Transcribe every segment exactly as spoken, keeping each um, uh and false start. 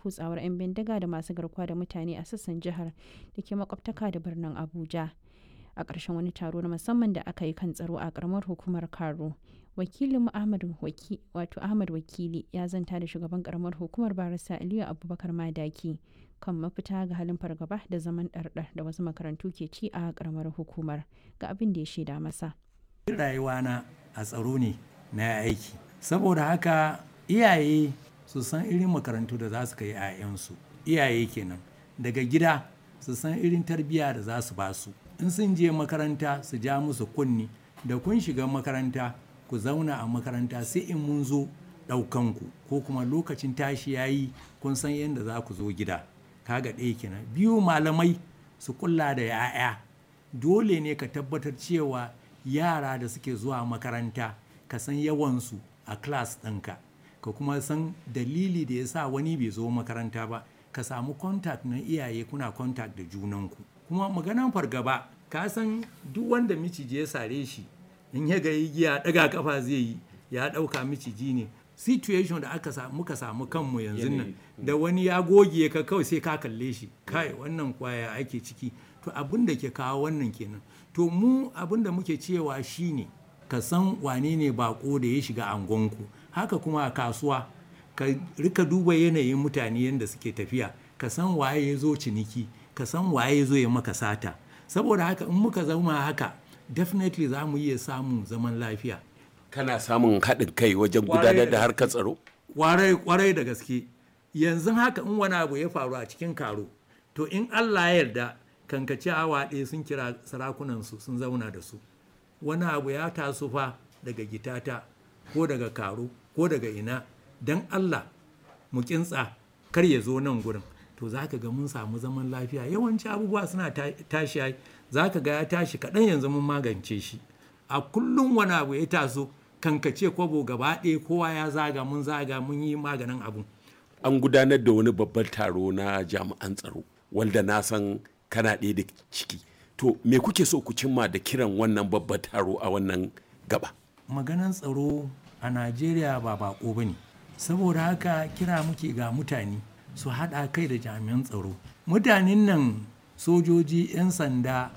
kutsawar 'yan bindiga da masu garkuwa da mutane a sassan jihar da ke makwabtaka da birnin Abuja. A ƙarshen wani taro na musamman da aka yi kan tsaro a ƙaramar hukumar Karo, wakilin Ahmad Waki, wato Ahmad Wakili ya zanta da shugaban ƙaramar hukumar Barista Aliyu Abubakar Madaki kan mafita ga halin fargaba da zaman ɗarɗar da wasu makarantu ke ci a ƙaramar hukumar, ga abin da ya shaida masa. Rayuwana a tsaro ne na aiki, saboda haka iyaye su san irin makarantu da za su kai 'ya'yansu, iyaye kenan daga gida su san irin tarbiyya da za su ba su, in sun je makaranta su ja musu kunni, da kun shiga makaranta ku zauna a makaranta sai in mun zo ɗaukanku ko kuma lokacin tashi yayi kun san yadda za ku zo gida. Kaga ɗaya kenan. Biyu, malamai su kula da 'ya'ya. Dole ne ka tabbatar cewa yara da suke zuwa makaranta ka san yawansu a class ɗinka, ka kuma san dalili da ya sa wani bai zo makaranta ba, ka samu contact na iyaye, kuna contact da junanku. Kuma maganan fargaba, ka san duk wanda miciji ya sare shi in ya ga igiya ɗaga kafa zai yi, ya ɗauka miciji ne. Situation da aka samu muka samu kanmu yanzu nan, da wani ya goge ka kawai sai ka kalle shi, kai wannan kwaya ake ciki. To abin da ke kawo wannan kenan. To mu abin da muke cewa shine ka san wane ne bako da ya shiga angonku. Haka kuma a kasuwa ka rika duba yanayin mutane yadda suke tafiya, ka san waye ya zo ciniki, ka san waye ya zo ya maka sata. Saboda haka in muka zama haka, definitely za mu iya samun zaman lafiya. Kana samun haɗin kai wajen gudanar da harkar tsaro? Kwarai da gaske. Yanzu haka in wani abu ya faru a cikin Karo, to in Allah ya yarda kankace awa ɗaya sun kira sarakunansu sun zauna da su. Wani abu ya taso fa daga Gitata ko daga Karo ko daga ina, don Allah mu kintsa kar ya zo nan gurin. To za ka ga mun samu zaman lafiya. Yawanci abubuwa suna tashi, za ka ga ya tashi kaɗan, yanzu mun magance shi. A kullum wani abu ya taso, kankace kwabo gaba ɗaya kowa ya zaga, mun zaga mun yi maganin abu. An gudanar da wani babban taro na jami'an tsaro wanda na san kana ɗaya da ciki. To me kuke so ku cimma da kiran wannan babban taro a wannan gaba? Maganan tsaro a Najeriya ba bako ba ne. Saboda haka kira muke ga mutane su haɗa kai da jami'an tsaro. Mutanen nan sojoji, 'yan sanda,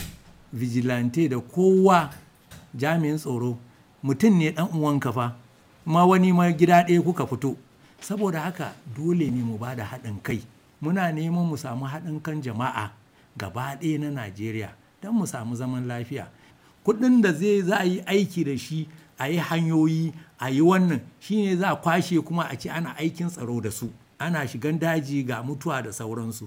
vigilante da kowa jami'in tsaro mutum ne ɗan uwanka fa, ma wani ma gida ɗaya kuka fito. Saboda haka dole ne mu ba da haɗin kai. Muna neman mu samu haɗin kan jama'a gaba ɗaya na Najeriya don mu samu zaman lafiya. Kuɗin da zai za a yi aiki da shi, a yi hanyoyi, a yi wannan shine za a kwashe kuma a ce ana aikin tsaro da su. Ana shigan daji ga mutuwa da sauransu.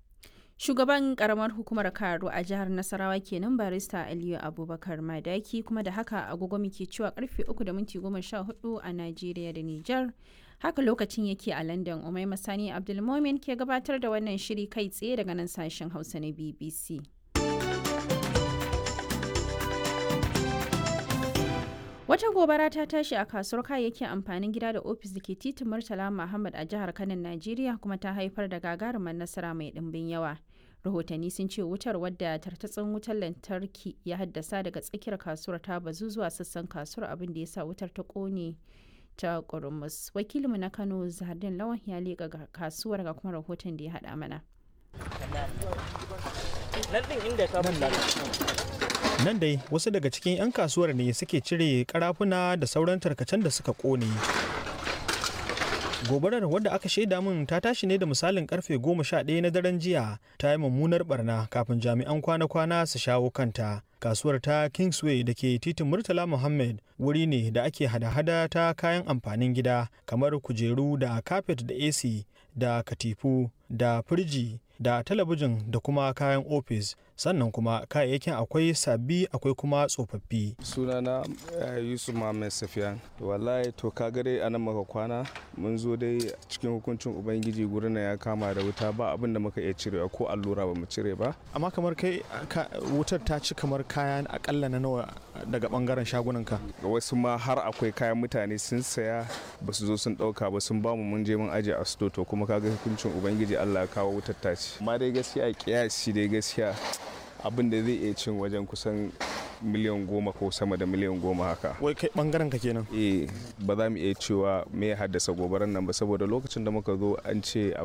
Shugaban karamar hukumar Karo a jihar Nasarawa kenan Barista Aliyu Abubakar Madaki, kuma da haka agogo muke cewa karfe uku da minti goma sha hudu a Najeriya da Nijar. Haka lokacin yake a London. Umaima Sani Abdulmomin ke gabatar da wannan shiri kai tsaye daga nan sashen Hausa na B B C. Wata gobara ta tashi a kasuwar kayayyakin amfanin gida da ofis da ke titin Murtala Muhammad a jihar Kano, Najeriya, kuma ta haifar da gagarumar nasara mai ɗimbin yawa. Rahotanni sun ce wutar, wadda tartatsin wutar lantarki ya haddasa daga tsakiyar kasuwar, ta bazu zuwa sassan kasuwar, abin da ya sa wutar ta ƙone ta ƙurumus. Wakilinmu na Kano Zahardin Lawan ya leƙa kasuwar, ga kuma rahoton da ya haɗa mana. Nan dai wasu daga cikin 'yan kasuwar ne suke cire karafuna da sauran tarkacen da suka kone. Gobarar, wadda aka shaida min ta tashi ne da misalin karfe goma sha ɗaya na daren jiya, ta yi mummunar barna kafin jami'an kwana-kwana su shawo kanta. Kasuwar ta Kingsway da ke titin Murtala Muhammad wuri ne da ake hada-hada ta kayan amfanin gida kamar kujeru da kafet da A C da katifu da firji da talabijin da kuma kayan ofis. Sannan kuma kayayyakin akwai sabbi akwai kuma tsofaffi. Sunana uh, Yusuf Muhammad Safiyan. Wallahi to ka gare anan maka kwana mun zo dai cikin hukuncin ubangiji gurin ya kama da wuta, ba abin da muka iya cirewa ko allura ba mu cire ba. Amma kamar kai wutar ta ci kamar kayan akalla na nawa daga bangaren shagunan ka? Wasu ma har akwai kayan mutane sun saya ba su zo sun dauka ba, sun bamu mun je mun aje a sto, to kuma kaga hukuncin ubangiji Allah ya kawo wutar ta ci. Amma dai gaskiya kiyasi dai gaskiya abin da zai iya cin wajen kusan miliyan goma ko sama da miliyan goma haka. Wai kai bangaren ka kenan? Eh, ba za mu iya cewa me ya haddasa gobarar nan ba, saboda lokacin da muka zo an ce